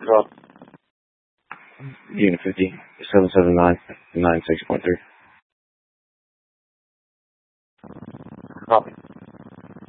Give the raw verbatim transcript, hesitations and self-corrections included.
Drop. Unit fifty, seven seven nine, nine six point three. Copy.